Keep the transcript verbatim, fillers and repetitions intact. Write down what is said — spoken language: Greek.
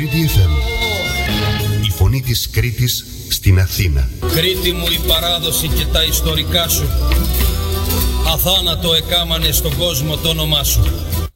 Κρήτη εφ εμ. Η φωνή της Κρήτης στην Αθήνα. Κρήτη μου, η παράδοση και τα ιστορικά σου αθάνατο εκάμανε στον κόσμο το όνομά σου.